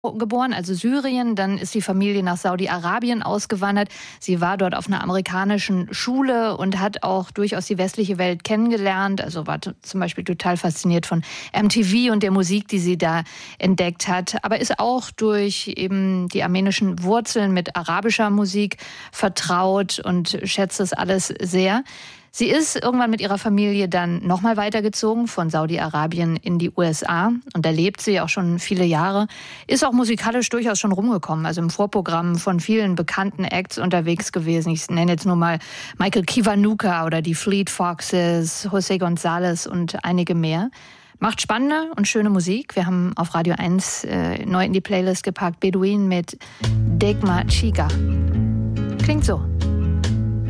geboren, also Syrien. Dann ist die Familie nach Saudi-Arabien ausgewandert. Sie war dort auf einer amerikanischen Schule und hat auch durchaus die westliche Welt kennengelernt. Also war zum Beispiel total fasziniert von MTV und der Musik, die sie da entdeckt hat. Aber ist auch durch eben die armenischen Wurzeln mit arabischer Musik vertraut und schätzt das alles sehr. Sie ist irgendwann mit ihrer Familie dann nochmal weitergezogen von Saudi-Arabien in die USA und da lebt sie auch schon viele Jahre, ist auch musikalisch durchaus schon rumgekommen, also im Vorprogramm von vielen bekannten Acts unterwegs gewesen. Ich nenne jetzt nur mal Michael Kiwanuka oder die Fleet Foxes, José González und einige mehr. Macht spannende und schöne Musik. Wir haben auf Radio 1 neu in die Playlist gepackt Beduin mit Degma Chica. Klingt so.